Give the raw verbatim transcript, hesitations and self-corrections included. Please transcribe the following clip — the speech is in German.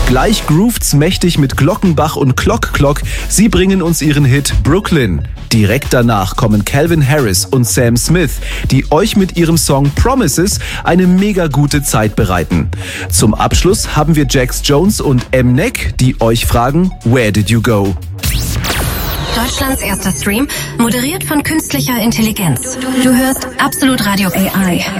Gleich grooved's mächtig mit Glockenbach und Clock Clock. Sie bringen uns ihren Hit Brooklyn. Direkt danach kommen Calvin Harris und Sam Smith, die euch mit ihrem Song Promises eine mega gute Zeit bereiten. Zum Abschluss haben wir Jax Jones und M-Neck, die euch fragen, Where did you go? Deutschlands erster Stream, moderiert von künstlicher Intelligenz. Du hörst Absolut Radio A I.